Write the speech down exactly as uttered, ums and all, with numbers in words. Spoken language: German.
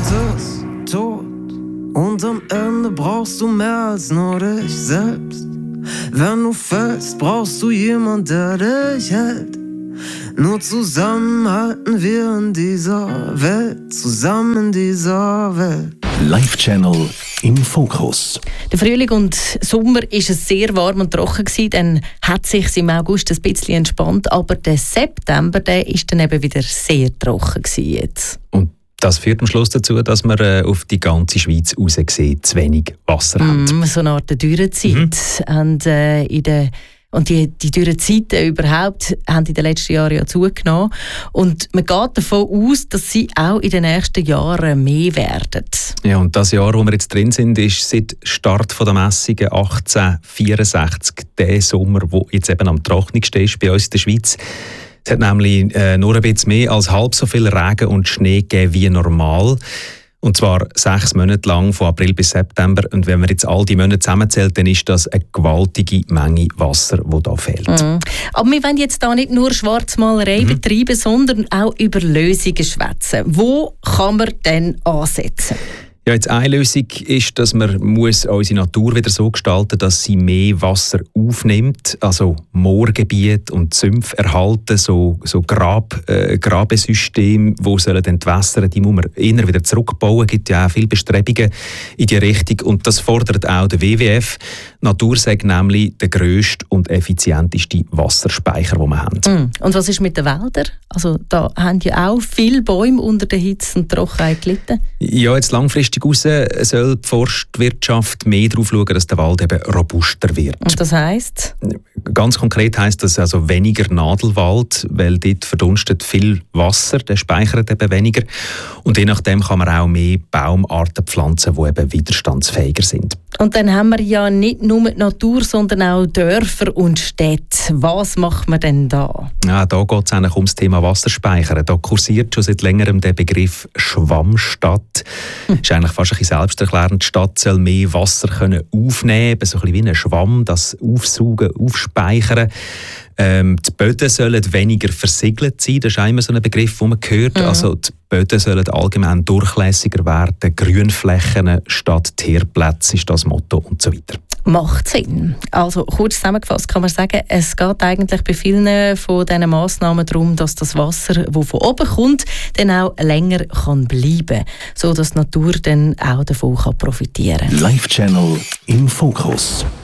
ist tot und am Ende brauchst du mehr als nur dich selbst. Wenn du fällst, brauchst du jemand, der dich hält. Nur zusammen halten wir in dieser Welt, zusammen in dieser Welt. Live-Channel im Fokus. Der Frühling und Sommer war es sehr warm und trocken gewesen, dann hat es sich im August ein bisschen entspannt, aber der September, der ist dann eben wieder sehr trocken gewesen jetzt. Und das führt am Schluss dazu, dass wir äh, auf die ganze Schweiz raus gesehen zu wenig Wasser mm, haben. So eine Art Dürrezeit. Mhm. Und, äh, in der Und die, die Dürrezeiten überhaupt haben in den letzten Jahren ja zugenommen. Und man geht davon aus, dass sie auch in den nächsten Jahren mehr werden. Ja, und das Jahr, wo wir jetzt drin sind, ist seit Start der Messungen achtzehnhundertvierundsechzig der Sommer, der jetzt eben am trockensten ist bei uns in der Schweiz. Es hat nämlich äh, nur ein bisschen mehr als halb so viel Regen und Schnee gegeben wie normal. Und zwar sechs Monate lang, von April bis September. Und wenn man jetzt all die Monate zusammenzählt, dann ist das eine gewaltige Menge Wasser, die da fehlt. Mhm. Aber wir wollen jetzt da nicht nur Schwarzmalerei mhm. betreiben, sondern auch über Lösungen schwätzen. Wo kann man denn ansetzen? Ja, jetzt eine Lösung ist, dass man muss unsere Natur wieder so gestalten muss, dass sie mehr Wasser aufnimmt, also Moorgebiete und Sümpfe erhalten, so, so Grab, äh, Grabensysteme, die sollen entwässern, die muss man eher wieder zurückbauen. Es gibt ja auch viele Bestrebungen in die Richtung und das fordert auch der W W F. Natur sagt nämlich der grösste und effizienteste Wasserspeicher, den wir haben. Mm. Und was ist mit den Wäldern? Also da haben ja auch viele Bäume unter der Hitze und Trockenheit gelitten. Ja, jetzt langfristig raus soll die Forstwirtschaft mehr darauf schauen, dass der Wald eben robuster wird. Und das heisst? Ganz konkret heisst das also weniger Nadelwald, weil dort verdunstet viel Wasser, der speichert eben weniger. Und je nachdem kann man auch mehr Baumarten pflanzen, die eben widerstandsfähiger sind. Und dann haben wir ja nicht nur die Natur, sondern auch Dörfer und Städte. Was macht man denn da? Ja, da geht es eigentlich um das Thema Wasserspeichern. Da kursiert schon seit längerem der Begriff Schwammstadt. Das hm. ist eigentlich fast ein bisschen selbsterklärend. Die Stadt soll mehr Wasser können aufnehmen, so ein bisschen wie ein Schwamm, das aufsaugen, aufspeichern. Ähm, die Böden sollen weniger versiegelt sein. Das ist immer so ein Begriff, den man hört. Mhm. Also die Böden sollen allgemein durchlässiger werden. Grünflächen statt Teerplätze ist das Motto und so weiter. Macht Sinn. Also kurz zusammengefasst kann man sagen, es geht eigentlich bei vielen von diesen Massnahmen darum, dass das Wasser, das von oben kommt, dann auch länger kann bleiben kann, sodass die Natur dann auch davon profitieren kann. Live-Channel im Fokus.